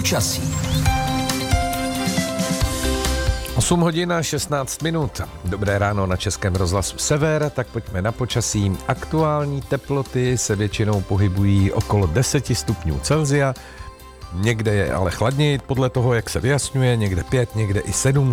Počasí. 8 hodin a 16 minut. Dobré ráno na Českém rozhlasu Sever, tak pojďme na počasí. Aktuální teploty se většinou pohybují okolo 10 stupňů Celsia. Někde je ale chladněji podle toho, jak se vyjasňuje, někde 5, někde i 7